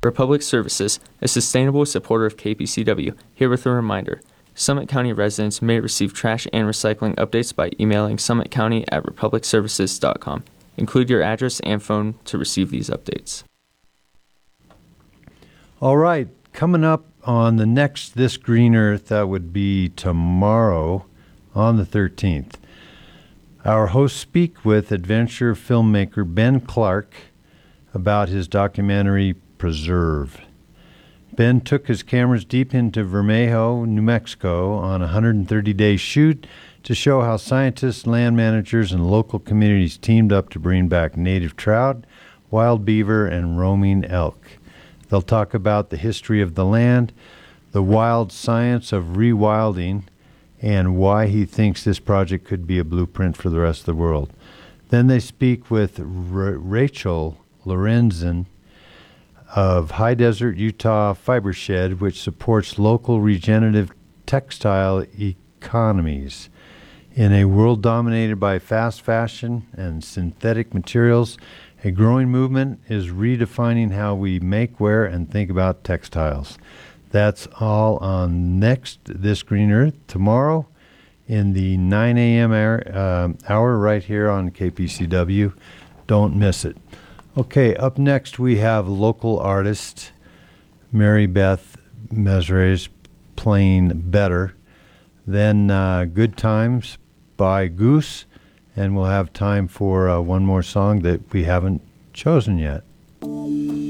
Republic Services, a sustainable supporter of KPCW, here with a reminder. Summit County residents may receive trash and recycling updates by emailing summitcounty@republicservices.com. Include your address and phone to receive these updates. All right, coming up on the next This Green Earth, that would be tomorrow on the 13th. Our hosts speak with adventure filmmaker Ben Clark about his documentary Preserve. Ben took his cameras deep into Vermejo, New Mexico on a 130-day shoot to show how scientists, land managers, and local communities teamed up to bring back native trout, wild beaver, and roaming elk. They'll talk about the history of the land, the wild science of rewilding, and why he thinks this project could be a blueprint for the rest of the world. Then they speak with Rachel Lorenzen of High Desert, Utah Fiber Shed, which supports local regenerative textile economies. In a world dominated by fast fashion and synthetic materials, a growing movement is redefining how we make, wear, and think about textiles. That's all on next This Green Earth tomorrow in the 9 a.m. hour right here on KPCW. Don't miss it. Okay, up next we have local artist Mary Beth Mesres playing Better. Then Good Times by Goose, and we'll have time for one more song that we haven't chosen yet.